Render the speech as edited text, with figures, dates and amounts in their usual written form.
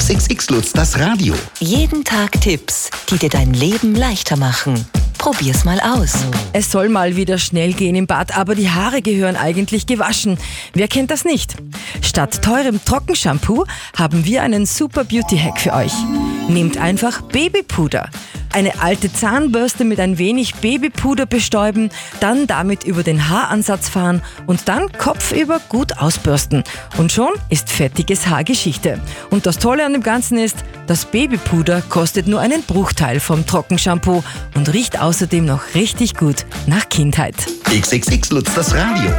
XXX Lutz, das Radio. Jeden Tag Tipps, die dir dein Leben leichter machen. Probier's mal aus. Es soll mal wieder schnell gehen im Bad, aber die Haare gehören eigentlich gewaschen. Wer kennt das nicht? Statt teurem Trockenshampoo haben wir einen super Beauty-Hack für euch. Nehmt einfach Babypuder. Eine alte Zahnbürste mit ein wenig Babypuder bestäuben, dann damit über den Haaransatz fahren und dann kopfüber gut ausbürsten. Und schon ist fettiges Haar Geschichte. Und das Tolle an dem Ganzen ist, das Babypuder kostet nur einen Bruchteil vom Trockenshampoo und riecht außerdem noch richtig gut nach Kindheit. XXX Lutz, das Radio.